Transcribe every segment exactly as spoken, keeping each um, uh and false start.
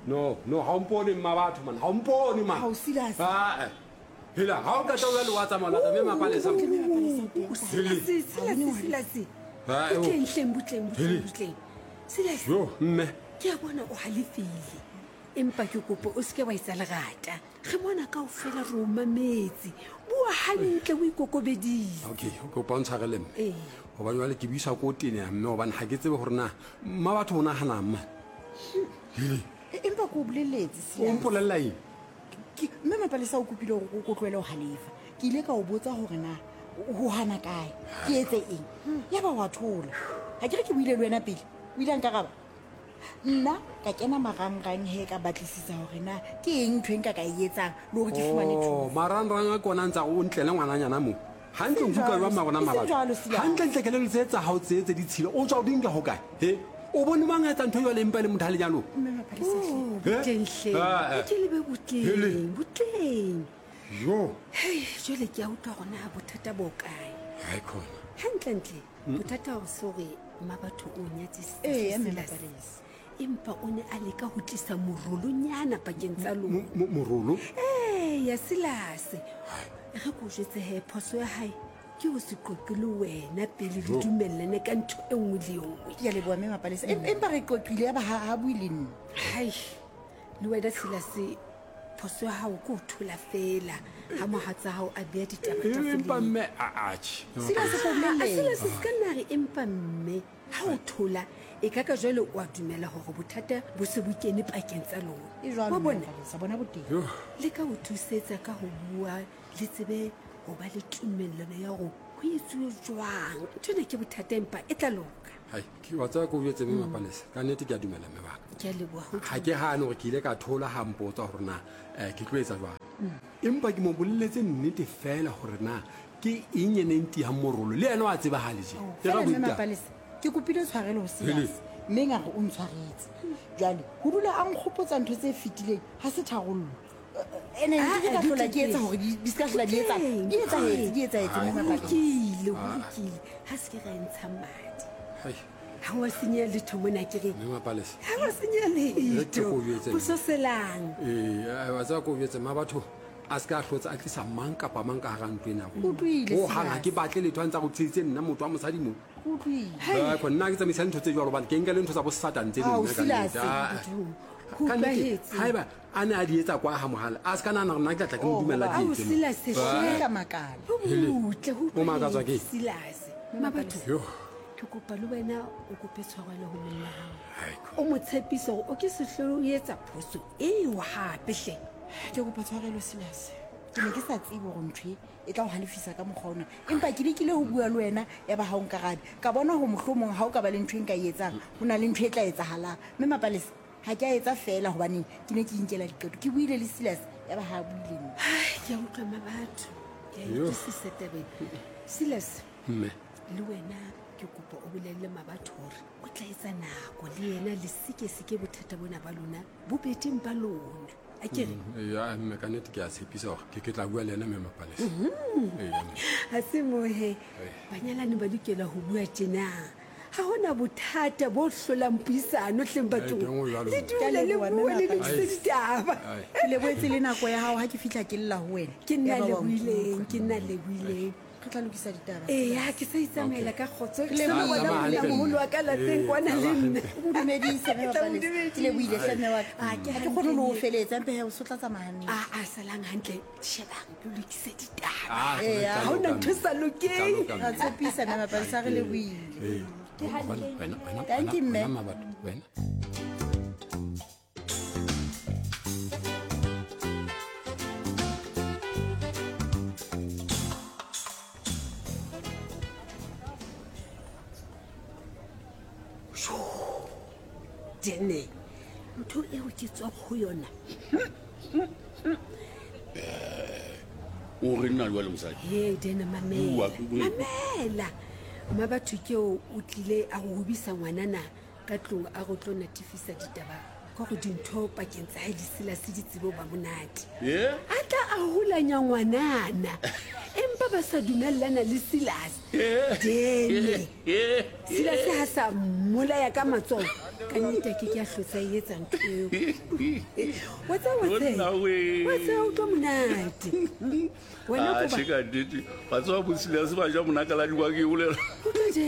no no ha o mpone mma batho man ha o mpone man Ha o serious? ah hela ha o ka tla le wa tsamaya la me mapalesa Silasi. Ah, oh. Butleng hleng butleng butleng butleng. Silasi. yo mme Ke a bona o halefile. Empa ke kopo o se ke wa itsa lerata. Re bona ka o fela re o mametse. Bua hantle o ikokobedile. okay go bontsha re lemme Eh. go ba jwale ke buisa ko tene ya mme gobane ga ke tsebe gore na mma batho o naganang mma hele Empa ko boleletse o Silasi. mpolelela eng Mme Mapalesa o kopile hore o tlohele ho halefa. Ke ile ka o botsa hore na ho hana kae. Ke etse eng? Ya ba wa thola. Ha ke re ke buile le wena pele. O ile nkaraba. Nna ka kena marangrang he ka batlisisa hore na ke eng ntho enka ka e etsang le hore ke fumane thuso. oh marangrang a kona ntsa o ntle le ngwananyana mo hantle o buka jwa magona E seng mabatho jwalo, Silasi. hantle ntle ke le tsetsa ha o tsetse ditshile o tswa o dinka ho kae he o bone ba ngatsa ntho yo le mpa le motho a le jalo Mme Mapalesa. Oh, Eh? butleng hleng. Ah, eh. Ke lebe Hele. butleng. Butleng. yo Hey, jwale ke a utlwa hore na bothata bo kae. ha khona Hantlentle bothata o se hore mabatho o nyatsisa Eh, mme Silasi. Mapalesa. Empa o ne a leka ho tlisa morolonyana pakeng tsa lona. Mo- morolo ee ya Silasi re ko jetse he phoso ya hae ke ho se qoqe le wena pele le dumellane ka ntho e nngwe le e nngwe. Ke a leboha mme Mapalesa. Em- empa re qoqile ya ba ha ha bue le nna. hai le wena Silasi phoso ya hao ke ho thola fela ha mohatsa hao a beya ditaba empa tafoleng. mme aatjhe Silasi ko boleletse. Silasi se ka nna re empa mme ha o thola e ka ka jwale wa dumela hore bothata bo se bo kene pakeng tsa lona. E jwalo Wa mme bona Mapalesa, bona boteng. yo le ka o thusetsa ka ho bua le tsebe ho ba le tumellano ya go ho etsuwe jwang ntho ne ke bothata empa e tla loka. hai ke wa tsaya ko o etse mme mapalesa ka nnete ke a dumela mme baka Ke a leboha ho ga ke gane gore ke ile ka thola ga mpotsa gore na um ke tlo etsa jwang empa ke mo boleletse nnete fela gore na ke eng e neng tiang morolo le ena wa tsebagale je Ke Fela ra mme boitaba. Mapalesa, ke kopile tshwarelo ho Hele. Silasi. Mme ngare o ntshwaretse. Jwale ho dula a nkgopotsa ntho tse fetileng ha se tharollo. Ene Ah, ke ka di hlola ke teng. etsa hore di di ska hlola di etsa. Di etsahetse, di etsahetse mme ho Mapalesa. lokile ho lokile ha se ke ra entsha madi Hai, ha wa senya letho mona ke re mme mapalesa ha wa senya Re ke letho go jwetse. bo soselang. ee wa tsaya ko o etse ma batho a se ka a tlhotse a tlisa mang kapa mang ka gara ntho ena Utlwile, o hanga Silasi. ke batle letho a ntse a go tsheditse nna motho wa mosadi mo Ke utlwile. ko nna ke tsamaisa ntho tse jalo bane ke nka le ntho tsa bo satane tse Ao, dingwe ka Silasi, nnete. Ah, Ho ka nnete, utlwahetse. haeba a ne a di etsa kwa ga mogala a se ka nana gore nna ke tla tla ke mo Oh, dumela ao di etse mo. Silasi Ke ka makala. ho butle ho O makatswa ke? utlwahetse, Silasi mabatho Yo, ke kopa le wena o kope tshwarelo ho monna hao hai, o mo tshepiso gore o ke sehlolo o etsa phoso eo gape hle. Ke kopa tshwarelo Silasi. Ke ne ke sa tsebe gore ntho e tla o halefisa ka mokgwa ona. Empa ke lekile ho bua le wena ya ba ha o nkarabe. Ka bona ho mohlomong ha o ka ba le ntho e nka e etsang, ho na le ntho e tla etsahalang. Mme Mapalesa, ha ke a etsa fela hobane ke ne ke inkela diqeto. Ke buile le Silasi ya ba ha a buile nna. Ai, ke a utlwa mabatho ke a Yo. utlwisisa tabeng Silas mme le wena ke kopa o bolelle mabatho gore o tla etsa nako le yena le sekeseke bothata bona ba lona bo beteng ba lona a kere ya mme ka nnete ke a tshepisa gore ke ke tla bua le ena mme mapalesa Ee, mme. ga se mohe banyalane ba lokela go bua tjena ga gona bothata bo hlolang puisano tleng bathong Eh, teng o jwalo. le dule le Ke a leboha, mme bue le Mapalesa. lokise ditaba Ai. Ke leboetse le nako ya hao ha ke fihla ke lla ho wena. ke nna Ya ba wa leboileng nkutlwa. ke nna leboileng Re tla lokisa ditaba. ee ha ke sa itsamaela ka kgotso ke Le sa bona bona ba monna hantle. moholo wa ka lapeng Eh, kwana ba le nna hantle. O dumedise mme Ke tla mo Mapalesa. dumedisa. Ke lebohile hle mme wa ka. Ah, ke Ha ke kgone le ho hantle. feletsa empa he o so tla tsamaya hantle. a a salang hantle shebang le lokise ditaba Ah, Eh, tla ga ona loka, ntho e sa mme. lokeng Tla loka, Ra mme. tshepisa mme Mapalesa re lebohile. Ee. Wena- wena- wena- Thank you, wena- mme. wena mabatho, wena. dene ntho eo ke tswa go yona o re nna le wa le mosadi he dene mamela Bua, bua. mamela mabatho ke o o tlile a go hobisa ngwanana ka tlong a go tlo natifisa ditaba ka go dintho pakeng tsa hae di Silasi di tsebo ba monate ye a tla a holanya ngwanana empa ba sa dumellana le Silasi dene Silasi ha sa mmolaya ka matsogo ka nnete ke ke a hlotsa e etsa ntho eo wa tsa wa Wena we. tsa o tlo monate wena Ah, ko ba sheka dite. Ba tswa bosile se ba ja monakala di wa ke ulela. o tlo je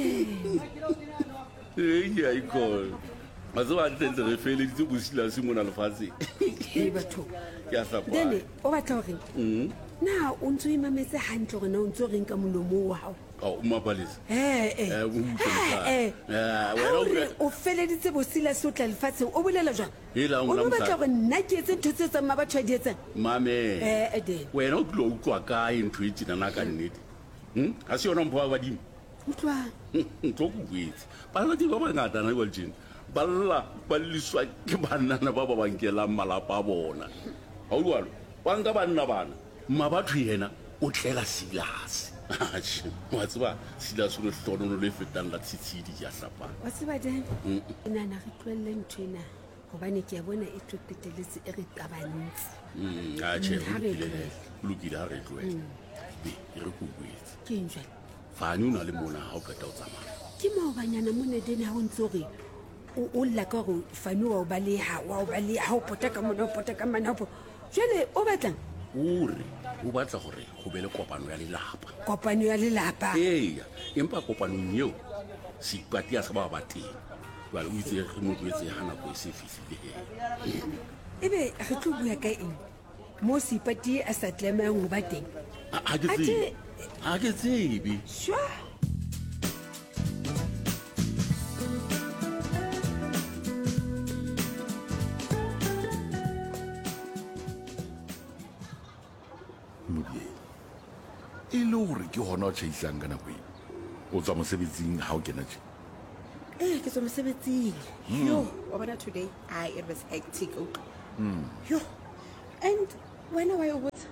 Eh, ya iko. Ba tswa tente re fele di bosile se mona lefatse. e batho Ke a sa kwa. then o batla hore Mm. na o ntso imametse hantle gore na o ntso reng ka molomo wa hao Oh, umapalisa. Eh, eh. Eh, o utlwe Eh, ka. eh. Ah, Ha wena o o re re- o feleditse bosila se o tla lefatsheng o bolela jwang Hela, o ngwana no batla mosadi. gore nna ke etse ntho tse tsang ma batho a di etsang Mame. Eh, eh, then. Wena o tlo utlwa kae ntho e tjena na ka nnete? Hm? Ha se yona mpho wa badimo. utlwang Ntlo go buetse. Ba ba di ba ba ngata na go tjena. Ba lla ba liswa ke banana ba ba bankela malapa a bona. Ha o jwalo. Wa nka banna bana. Ma batho yena o tlela Silas. Atjhe, wa tseba Silas o le hlono le fetang la tshitshidi ya hlapa. wa tseba den ke nana re tlohelle ntho ena gobane ke a bona e tlo qeteletse e re tabantse Mm, atjhe, Mm, ha ho re lokile. tlohele. Ho lokile ha re tlohele. Be re go buetse. ke eng jwale Fane o na le mona ha o qeta o tsamaya. ke maobanyana mone den ha o ntse gore o o lla ka gore fane wa o baleha wa o baleha ha o pota ka mona o pota ka mana o po- jwale o batlang Ore o batla gore go be le kopano ya lelapa. kopano ya lelapa Eya, empa kopanong eo seipati a sa ba ba teng. Jwale o itse re mo buetse ha nako e se fihlile he. ebe re tlo bua ka eng mo seipati a sa tlamehang go ba teng Ha ha ke Athe- tsebe. Ha ke tsebe. swa modie e le gore ke gona o tšhaisang ka nako e o tswa mosebetsing ga o kena tse Eh, ke tswa mosebetsing. Yo, wa bona today, I it was hectic. Mm. Yo. And when I was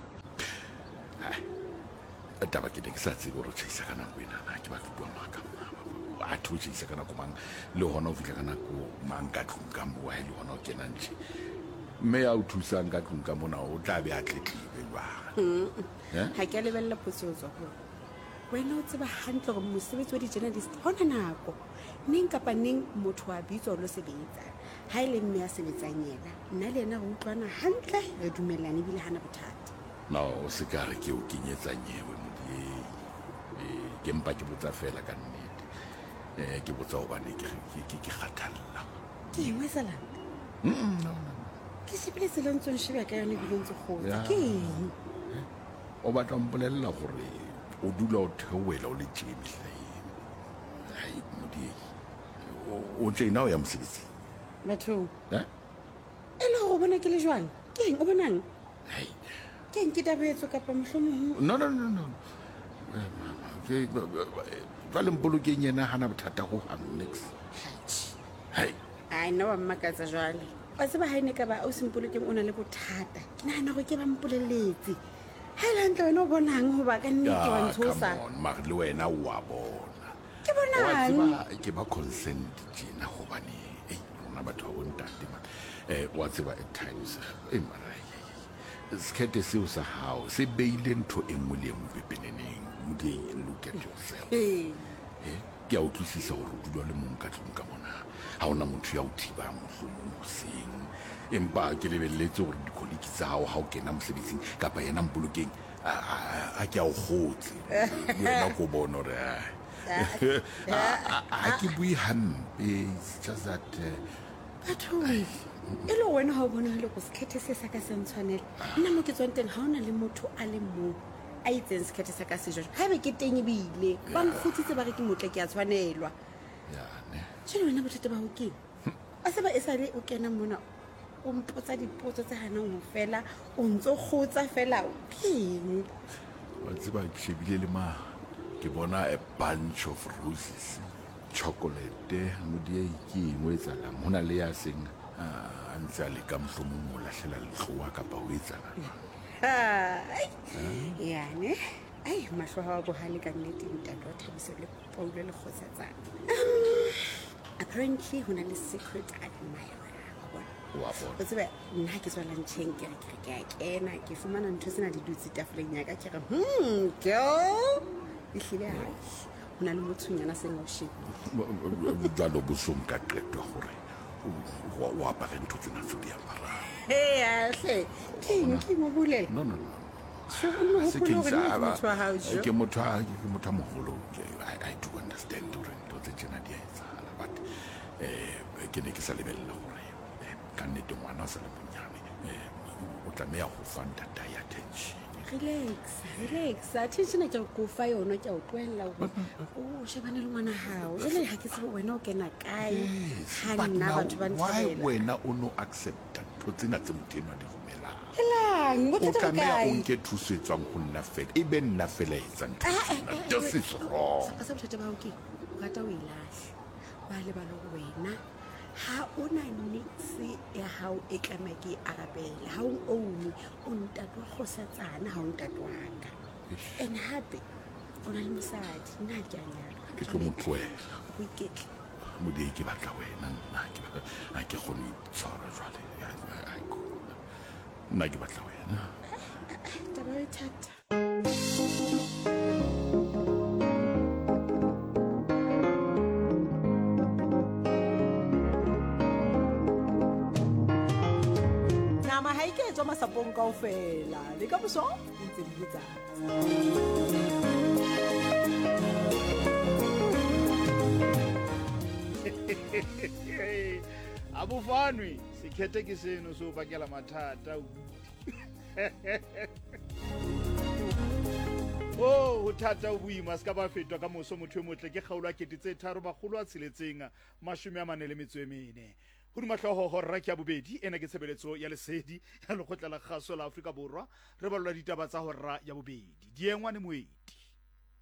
taba ke ne ke sa tsebe gore o tšhaisa ka nako enana ke batlo bua maaka a the o tšhaisa ka nako mang le gona o fitlha ka nako mang ka tlong ka moa le gona o kenang tše mme ya o thusang ka tlong ka mona o tla be a tletlebe jwang ha ke a lebella potso tswa ho. Wena o tseba hantle gore mosebetsi wa di-journalist ha ona nako. Neng kapa neng motho a bitswa o lo sebetsa. Ha e le mme a sebetsang yena, nna le yena re utlwana hantle, re dumellane ebile hana bothata. no o se ka re ke o kenyetsa nyewe modie Eh, ke mpa ke botsa fela ka nnete um ke botsa gobane ke ke- ke kgathalela Ke eng wa salanta? Ke shebile tsela ntse o nsheba ka yone ebile ntse kgotsa. Ya. Ke eng? o batla mpolelela gore o dula o theoela o le tee mehlaeng hai modie o tsena o ya mosebetsing Bathong. eh? E le gore o bona ke le jwang? Ke eng o bonang? Hai. Ke eng ke tabetso kapa mohlomong? no no no no Ke- jwale mpolokeng yena gana bothata go gang nex hai Ai nna wa mmakatsa jwale. Wa tseba ha e ne ka ba o sempolokeng o na le bothata. Ke nahana gore ke ba mpolelletse. Ha e le hantle wena o bonang hoba ka nnete wa ntshosa. mare le wena wa bona Ke Wa bonang. tseba ke ba consent tjena gobane ei rona batho ba bontate man um wa tseba at times e mara sekete seo sa gago se beile ntho e nngwe le e nngwe pepeneneng modie look at yourself Ee. Eh, ke a utlwisisa gore o dula le mong ka tlong ka mona ga ona motho ya o thibang mohlomong goseng empa ke lebeletse gore dikoliki tsa gago ga o kena mosebetsing kapa yena mpolokeng a- a a ke a o gotse wena ko bone gore a ke bue hampe it's just that uh, Bathong. E le wena ha o bona le go sekgethe se sa ka se ntshwanela. Nna mo ke tswang teng ha ona le motho a le mong a itseng sekgethe sa ka se jwalo. Ha be ke teng ebile ba nkgotsitse ba re ke motle ke a tshwanelwa. yane Jwale wena bothata ba ho keng? A se ba e sale o kena mona o mpotsa dipotso tse hanang ho fela o ntso kgotsa fela keng? wa tseba ke shebile le ma ke bona a bunch of roses chocolate modie ke eng o etsalang go na le ya seng a ntse a leka mohlomong o lahlela letloa kapa o etsala Hai. Yane. Ai mahlo ha wa bohale ka nnete ntate wa Thabiso le Paulo le kgotsatsana. Apparently hona le secret admirer. Wa bona? wa bona O tsebe nna ha ke tswa lantsheng ke re ke re ke a kena ke fumana ntho tsena di dutse tafoleng ya ka ke re hmm girl ehlile ha hona le mothonyana se ngo shebile. jalo bosong ka qetwa gore o apare ntho tsena tse di aparang he ahle keng ke mo bolela no no no se o no Se hopola ke gore sa ke motho wa hao jo ke motho a ke motho a mogolo I, I do understand gore ntho tse tsena di a etsahala but eh ke ne ke sa lebella gore eh, ka nnete ngwana o sa le monyane eh, o tlameya go fa ntata ya attention relax relax attention a ke go fa yona ke o tloella o o shebane le ngwana hao ele ha ke se wena o kena kae ha but nna now batho ba why ntshela wena o no accept ntho tsena tse motho eno a di romelang elang o bothata bo tlameya o kae nke thuso e tswang go nna fela e be nna fela e tsa ntho tsena. This is wrong ka sa bothata ba o ke o rata o ilahle ba le ba le wena ha o na nix ya hao e tlameha ke e arabela ha o own o ntatwa kgosatsana ha o ntatwaka and happy o na le mosadi nna ke a nyala ke tlo motloela o iketle modie ke batla wena nna ke a ke kgone ho itshwara jwale a ko nna ke batla wena taba e thata nama ha ike tswa masapong kaofela le ka boso e ntse di etsa abufanwi sikhethe ke seno so bakela mathata o ho thata o boima se ka ba fetwa ka moso motho e motle ke kgaolo a kete tse tharo bagolo a tsheletseng mashome a mane le metso e mene ho di mahloho horra ke a bobedi ena ke tshebeletso ya lesedi ya lekgotla la kgaso la Afrika Borwa re balwa ditaba tsa horra ya bobedi diengwa ne moedi